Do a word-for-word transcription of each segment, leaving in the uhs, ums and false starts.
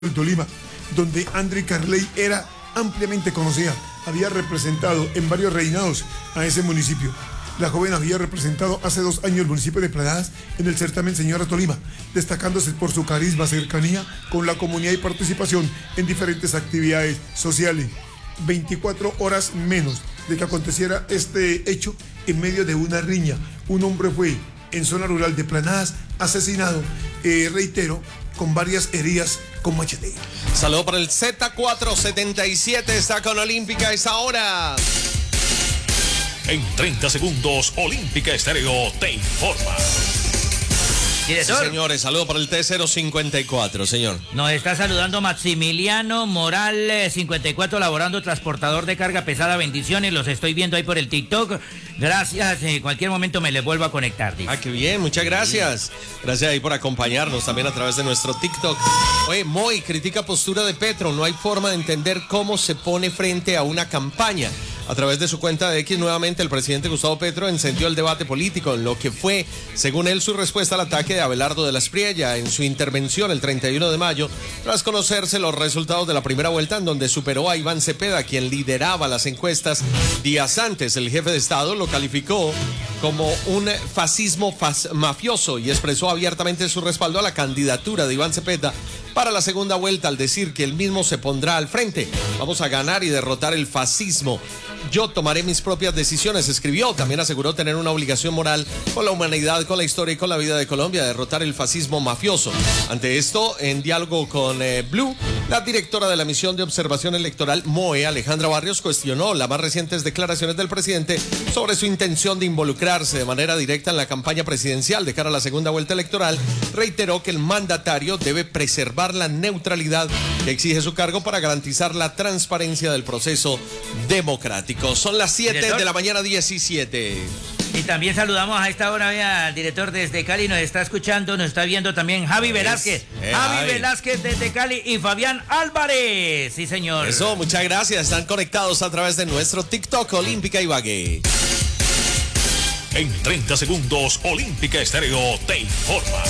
del Tolima, donde André Carley era ampliamente conocida. Había representado en varios reinados a ese municipio. La joven había representado hace dos años el municipio de Planadas en el certamen Señora Tolima, destacándose por su carisma, cercanía con la comunidad y participación en diferentes actividades sociales. veinticuatro horas menos de que aconteciera este hecho, en medio de una riña, un hombre fue en zona rural de Planadas asesinado, eh, reitero, con varias heridas con machete. Saludo para el Z cuatrocientos setenta y siete, está con Olímpica a esa hora. En treinta segundos, Olímpica Estéreo te informa. Sí, señores, saludo para el T cero cincuenta y cuatro, señor. Nos está saludando Maximiliano Morales, cincuenta y cuatro, laborando transportador de carga pesada. Bendiciones, los estoy viendo ahí por el TikTok. Gracias, en cualquier momento me les vuelvo a conectar, dice. Ah, qué bien, muchas gracias. Gracias ahí por acompañarnos también a través de nuestro TikTok. Oye, Moy critica postura de Petro. No hay forma de entender cómo se pone frente a una campaña. A través de su cuenta de X, nuevamente el presidente Gustavo Petro encendió el debate político en lo que fue, según él, su respuesta al ataque de Abelardo de la Espriella en su intervención el treinta y uno de mayo, tras conocerse los resultados de la primera vuelta, en donde superó a Iván Cepeda, quien lideraba las encuestas días antes. El jefe de Estado lo calificó como un fascismo fas- mafioso y expresó abiertamente su respaldo a la candidatura de Iván Cepeda para la segunda vuelta, al decir que él mismo se pondrá al frente. Vamos a ganar y derrotar el fascismo. Yo tomaré mis propias decisiones, escribió. También aseguró tener una obligación moral con la humanidad, con la historia y con la vida de Colombia, derrotar el fascismo mafioso. Ante esto, en diálogo con eh, Blue, la directora de la misión de observación electoral, M O E, Alejandra Barrios, cuestionó las más recientes declaraciones del presidente sobre su intención de involucrarse de manera directa en la campaña presidencial de cara a la segunda vuelta electoral. Reiteró que el mandatario debe preservar la neutralidad que exige su cargo para garantizar la transparencia del proceso democrático. Son las siete de la mañana, diecisiete. Y también saludamos a esta hora vea, al director desde Cali, nos está escuchando, nos está viendo también Javi Velázquez. Eh, Javi, Javi Velázquez desde Cali y Fabián Álvarez. Sí, señor. Eso, muchas gracias. Están conectados a través de nuestro TikTok, Olímpica Ibagué. En treinta segundos, Olímpica Estéreo te informa.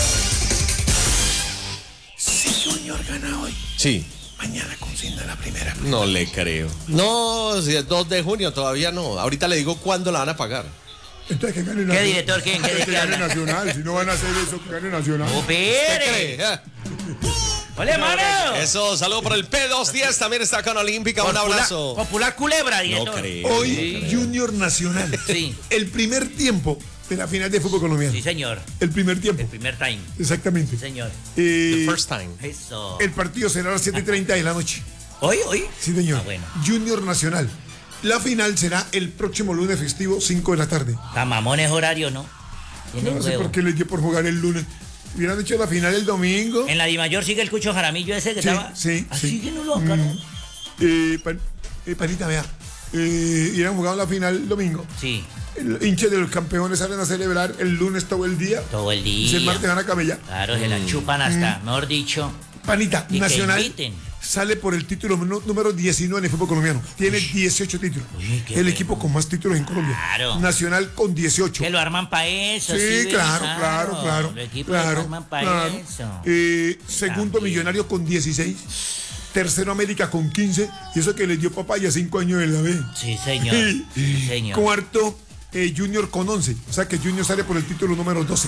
Si Junior gana hoy, Sí. mañana consigna la primera. No le creo. No, si es dos de junio todavía no. Ahorita le digo cuándo la van a pagar. Entonces que gane ¿Qué Nacional. director? ¿Quién? ¿Qué, de Que qué gane habla? Nacional. Si no van a hacer eso, que gane Nacional. ¡Oh, ¿Usted pere! cree? Ah. ¡Hola, mano! Eso, saludo por el P doscientos diez. También está con Olímpica. Un abrazo. Popular Culebra, director. No creo. Hoy, Junior Nacional. Sí. El primer tiempo de la final de fútbol colombiano. Sí, señor. El primer tiempo. El primer time. Exactamente. Sí, señor. Eh, The first time. Eso. el partido será a las siete y treinta de la noche. ¿Hoy, hoy? Sí, señor. Ah, bueno. Junior Nacional. La final será el próximo lunes festivo, cinco de la tarde. Tamamón es horario, ¿no? Tiene No sé huevo. por qué les dio por jugar el lunes. Hubieran hecho la final el domingo. En la Dimayor sigue el Cucho Jaramillo ese que Sí, estaba. sí, Así sí. que no lo acá, ¿no? Mm, eh, pan- eh, panita, vea. Eh, hubieran jugado la final el domingo. Sí, El hincha de los campeones salen a celebrar el lunes todo el día. todo el Y el martes día. van a camellar. Claro, se la chupan hasta, mejor dicho. Panita, Y que Nacional inviten. sale por el título nu- número diecinueve en el fútbol colombiano. Tiene dieciocho títulos. Uy, qué el bueno. equipo con más títulos en Colombia. Claro. Nacional con dieciocho. Que lo arman para eso. Sí, ve, claro, claro, claro. Los equipos lo claro, arman para claro. eso. Eh, segundo, También. Millonario con dieciséis. Tercero, América con quince. Y eso que les dio papaya cinco años en la B. Sí, señor. Sí, señor. Cuarto, eh, Junior con once. O sea que Junior sale por el título número doce.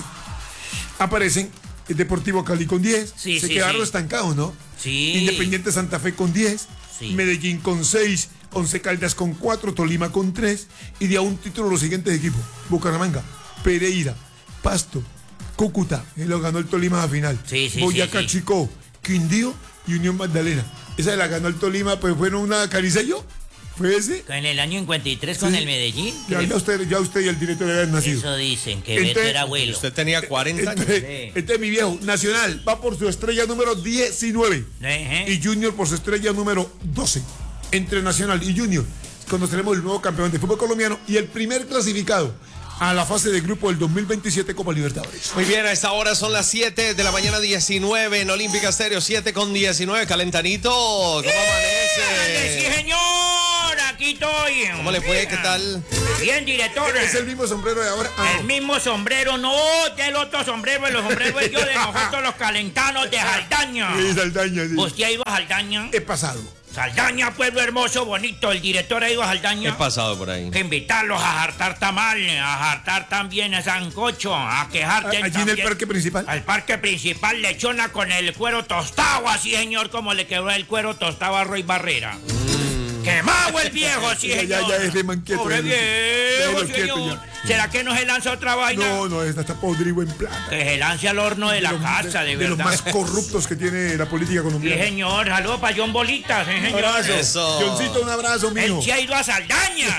Aparecen el Deportivo Cali con diez. Sí, Se sí, quedaron sí. estancados, ¿no? Sí. Independiente Santa Fe con diez. Sí. Medellín con seis. Once Caldas con cuatro. Tolima con tres. Y de a un título los siguientes equipos: Bucaramanga, Pereira, Pasto, Cúcuta. Y lo ganó el Tolima a final. Sí, sí, Boyacá, sí, sí. Chicó, Quindío y Unión Magdalena. Esa la ganó el Tolima, pues fueron una caricello. ¿Fue ese? En el año cincuenta y tres con Sí. el Medellín. Ya, ya usted, ya usted y el director habían nacido. Eso dicen, que Entonces- Beto era abuelo. Usted tenía cuarenta años. Entonces, Sí. este es mi viejo. Nacional va por su estrella número diecinueve. Ejé. Y Junior por su estrella número doce. Entre Nacional y Junior conoceremos el nuevo campeón de fútbol colombiano y el primer clasificado a la fase de grupo del dos mil veintisiete Copa Libertadores. Muy bien, a esta hora son las siete de la mañana, diecinueve en Olímpica Estéreo, siete con diecinueve. Calentanito, ¿cómo Sí, amanece? señor, aquí estoy. ¿Cómo le fue? ¿Qué tal? Bien, director. ¿Es el mismo sombrero de ahora? Ah, El no. mismo sombrero, no, del otro sombrero, el sombrero es yo de nosotros los calentanos de Saldaña. Sí, Saldaña, sí. ¿Usted ha ido a Saldaña? He pasado. Saldaña, pueblo hermoso, bonito. El director ha ido a Saldaña. He pasado por ahí. Que invitarlos a jartar tamal, a jartar también a sancocho, a que jarten ¿Allí en el también parque principal? al parque principal lechona con el cuero tostado, así señor, como le quebró el cuero tostado a Roy Barrera. ¡Quemado el viejo, sí, Ya, ya, señor! ya, es de manqueto, ¡Pobre ya, viejo, déjalo quieto señor! ya. ¿Será que no se lanza otra vaina? No, no, esta está podrido en plata. Que se lance al horno de la los- casa, de, de los verdad. más corruptos que tiene la política Sí, colombiana. señor. Saludos para John Bolitas, sí, Un señor. abrazo. Eso. Johncito, un abrazo, Él mijo. sí ha ido a Saldaña.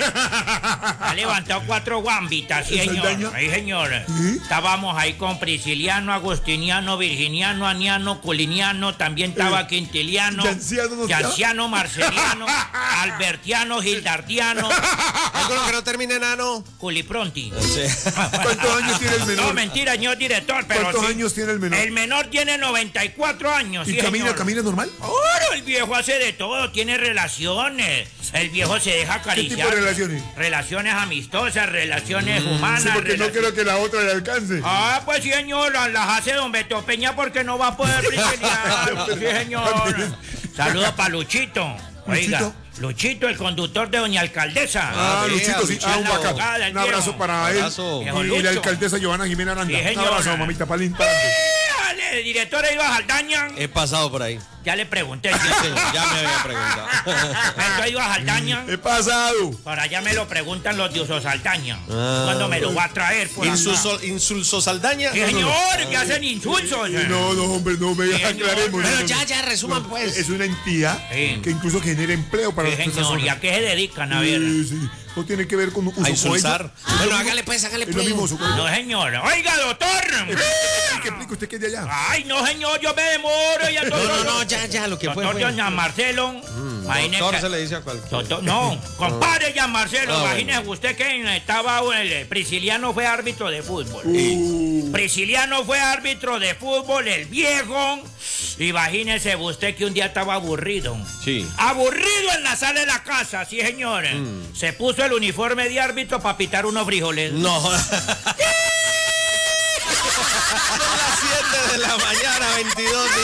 Ha levantado cuatro guambitas, sí, ¿En señor. Saldaña? Sí, señor. ¿Sí? Estábamos ahí con Prisciliano, Agustiniano, Virginiano, Aniano, Culiniano. También estaba Eh, Quintiliano. ¿Yanciano no estaba? Yanciano, Marceliano, Albertiano, Gildardiano, ¿Alguno que no termine enano? Culipronti. Sí. ¿Cuántos años tiene el menor? No, mentira, señor director, pero ¿Cuántos sí. años tiene el menor? El menor tiene noventa y cuatro años, ¿Y sí, camina, señor. camina normal? Claro, el viejo hace de todo, tiene relaciones. El viejo se deja acariciar. tipo de relaciones? Relaciones amistosas, relaciones humanas. Sí, porque no relaciones- quiero que la otra le alcance. Ah, pues sí, señor, las, las hace don Beto Peña porque no va a poder Prisciliano. Sí, señor. Saludos para Luchito. Oiga, ¿Luchito? Luchito, el conductor de Doña Alcaldesa. Ah, Ah, Luchito, sí. Luchito, Ah, un la bacán. abogada, el Un abrazo viejo. para él. Abrazo. Viejo Y la Lucho. alcaldesa Giovanna Jimena Aranda. Sí, Un señor. abrazo, mamita Palín. para adelante. Dale, director, ahí va Saldaña. He pasado por ahí. Ya le pregunté. Sí, ya me había preguntado. ¿Esto iba a Saldaña? He pasado. Por allá me lo preguntan los de Uso Saldaña. Ah. ¿Cuándo me lo va a traer por acá? Insulso, insulso Saldaña. Sí, señor, que hacen insulsos. No, no, hombre, no me Sí, señor. aclaremos. Pero no, no, ya, no. ya, resuman pues. Es una entidad Sí. que incluso genera empleo para Sí, las señor, ¿y personas. a qué se dedican? A ver. Sí, sí. No tiene que ver con uso A insultar. coello. Bueno, hágale pues, hágale Es lo pues. mismo uso coello. No, señor. Oiga, doctor. ¿Qué explica usted que es de allá? Ay, no, señor, yo me demoro. Ya, No, no, no, ya, ya, lo que fue Doctor fue. Doña Marcelo. imagine Doctor que- se le dice a cualquiera. Doctor, no, compadre ya Marcelo, Ah, imagínese usted que estaba el Prisciliano fue árbitro de fútbol. Uh, Prisciliano fue árbitro de fútbol, el viejo. Imagínese usted que un día estaba aburrido. Sí. Aburrido en la sala de la casa, sí, señores. Se puso el uniforme de árbitro para pitar unos frijoles. No. Son las siete de la mañana, veintidós